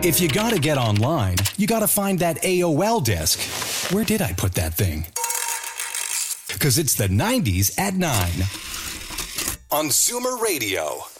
If you gotta get online, you gotta find that AOL disk. Where did I put that thing? Because it's the 90s at 9 on Zoomer Radio.